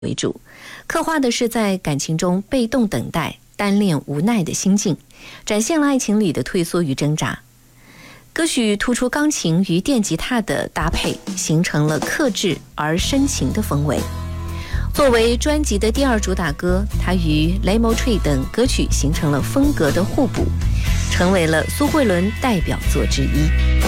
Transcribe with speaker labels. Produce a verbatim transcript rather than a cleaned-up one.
Speaker 1: 为主，刻画的是在感情中被动等待、单恋无奈的心境，展现了爱情里的退缩与挣扎。歌曲突出钢琴与电吉他的搭配，形成了克制而深情的氛围。作为专辑的第二主打歌，它与 Lemon Tree 等歌曲形成了风格的互补，成为了苏慧伦代表作之一。